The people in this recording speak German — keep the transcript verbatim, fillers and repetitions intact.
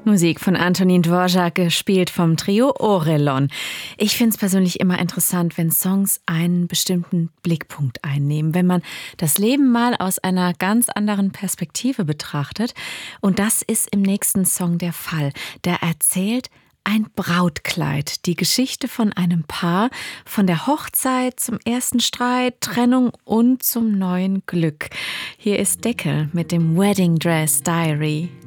Musik von Antonin Dvorak, gespielt vom Trio Orelon. Ich finde es persönlich immer interessant, wenn Songs einen bestimmten Blickpunkt einnehmen, wenn man das Leben mal aus einer ganz anderen Perspektive betrachtet. Und das ist im nächsten Song der Fall. Der erzählt ein Brautkleid, die Geschichte von einem Paar, von der Hochzeit zum ersten Streit, Trennung und zum neuen Glück. Hier ist Deckel mit dem Wedding Dress Diary.